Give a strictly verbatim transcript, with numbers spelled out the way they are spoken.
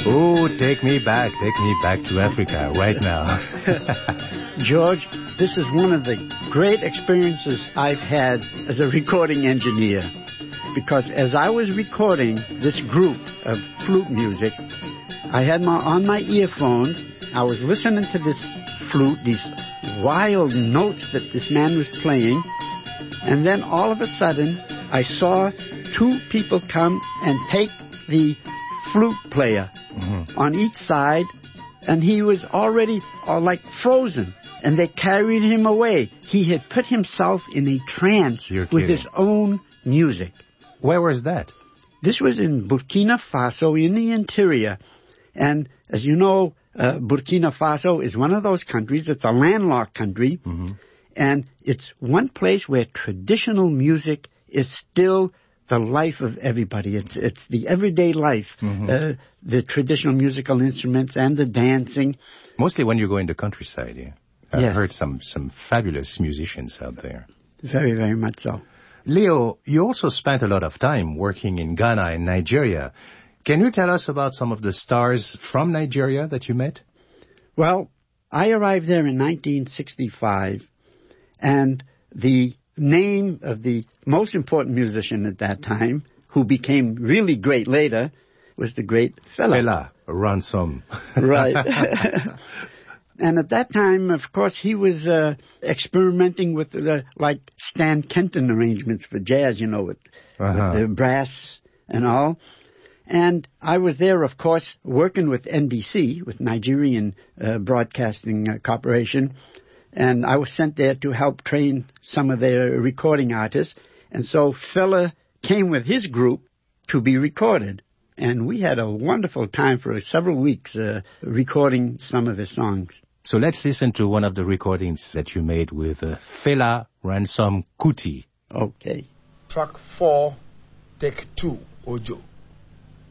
Oh, take me back, take me back to Africa right now. George, this is one of the great experiences I've had as a recording engineer. Because as I was recording this group of flute music, I had my on my earphones, I was listening to this flute, these wild notes that this man was playing, and then all of a sudden, I saw two people come and take the flute player mm-hmm. on each side, and he was already uh, like frozen, and they carried him away. He had put himself in a trance You're with kidding. his own music. Where was that? This was in Burkina Faso in the interior. And as you know, uh, Burkina Faso is one of those countries. It's a landlocked country. Mm-hmm. And it's one place where traditional music is still the life of everybody. It's it's the everyday life, mm-hmm. uh, the traditional musical instruments and the dancing. Mostly when you go in the countryside, yeah. I've yes. heard some, some fabulous musicians out there. Very, very much so. Leo, you also spent a lot of time working in Ghana and Nigeria. Can you tell us about some of the stars from Nigeria that you met? Well, I arrived there in nineteen sixty-five, and the name of the most important musician at that time, who became really great later, was the great Fela. Fela Ransom. Right. And at that time, of course, he was uh, experimenting with, uh, like, Stan Kenton arrangements for jazz, you know, with, uh-huh. with the brass and all. And I was there, of course, working with N B C, with Nigerian uh, Broadcasting uh, Corporation. And I was sent there to help train some of their recording artists. And so Fela came with his group to be recorded. And we had a wonderful time for several weeks uh, recording some of his songs. So let's listen to one of the recordings that you made with uh, Fela Ransom Kuti. Okay. Track four, take two, Ojo.